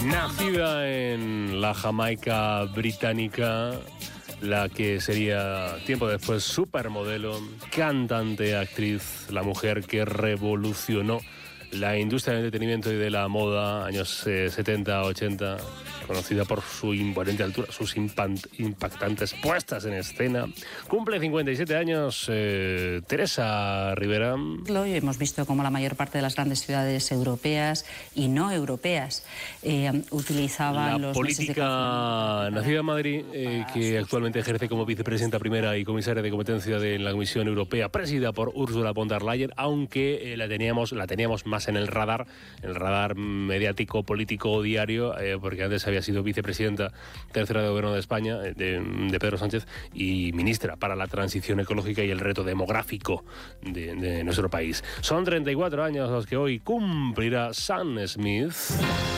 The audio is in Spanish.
Nacida en la Jamaica británica, la que sería tiempo después supermodelo, cantante, actriz, la mujer que revolucionó la industria del entretenimiento y de la moda, años 70, 80, conocida por su imponente altura, sus impactantes puestas en escena. Cumple 57 años Teresa Rivera. Hoy hemos visto cómo la mayor parte de las grandes ciudades europeas y no europeas utilizaban la los política nacida en Madrid, que actualmente ejerce como vicepresidenta primera y comisaria de competencia de la Comisión Europea, presidida por Ursula von der Leyen, aunque la teníamos más en el radar mediático, político, diario, porque antes había sido vicepresidenta tercera de Gobierno de España, de Pedro Sánchez, y ministra para la transición ecológica y el reto demográfico de nuestro país. Son 34 años los que hoy cumplirá Sam Smith.